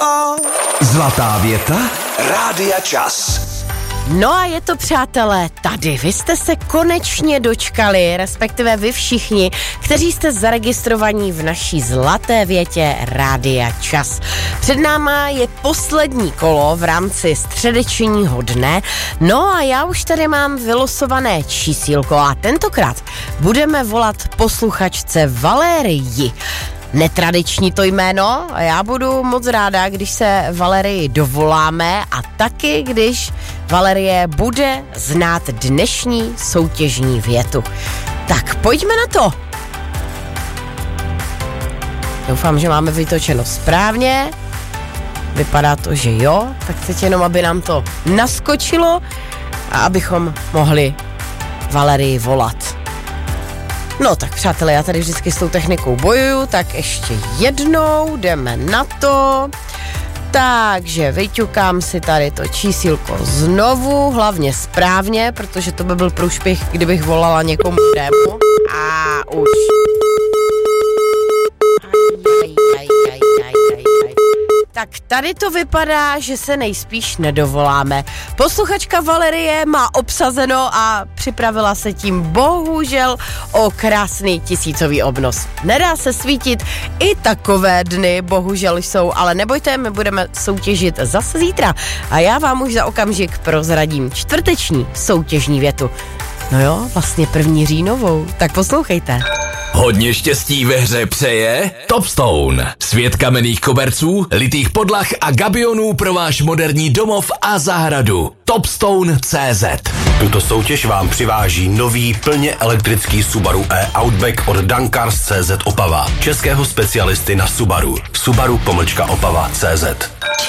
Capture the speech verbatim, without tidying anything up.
Zlatá věta Rádia Čas. No a je to, přátelé, tady. Vy jste se konečně dočkali, respektive vy všichni, kteří jste zaregistrovaní v naší zlaté větě Rádia Čas. Před náma je poslední kolo v rámci středečního dne, no a já už tady mám vylosované čísílko a tentokrát budeme volat posluchačce Valérii. Netradiční to jméno a já budu moc ráda, když se Valerii dovoláme a taky, když Valerie bude znát dnešní soutěžní větu. Tak pojďme na to. Doufám, že máme vytočeno správně. Vypadá to, že jo. Tak teď jenom, aby nám to naskočilo a abychom mohli Valerii volat. No tak přátelé, já tady vždycky s tou technikou bojuju, tak ještě jednou jdeme na to. Takže vyťukám si tady to čísílko znovu, hlavně správně, protože to by byl průšpěch, kdybych volala někomu jinému. A už. Aj, aj, aj, aj, aj, aj. Tak tady to vypadá, že se nejspíš nedovoláme. Posluchačka Valerie má obsazeno a připravila se tím bohužel o krásný tisícový obnos. Nedá se svítit, i takové dny bohužel jsou, ale nebojte, my budeme soutěžit zase zítra a já vám už za okamžik prozradím čtvrteční soutěžní větu. No jo, vlastně první říjnovou, tak poslouchejte. Hodně štěstí ve hře přeje Topstone. Svět kamenných koberců, litých podlah a gabionů pro váš moderní domov a zahradu. Topstone tečka cé zet. Tuto soutěž vám přiváží nový plně elektrický Subaru e-Outback od Dankars tečka cé zet Opava. Českého specialisty na Subaru. Subaru pomlčka Opava tečka cé zet.